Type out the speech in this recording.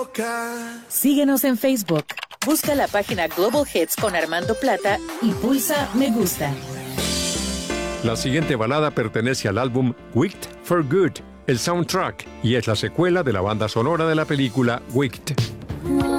boca. Síguenos en Facebook. Busca la página Global Hits con Armando Plata y pulsa Me Gusta. La siguiente balada pertenece al álbum Wicked for Good, el soundtrack, y es la secuela de la banda sonora de la película Wicked.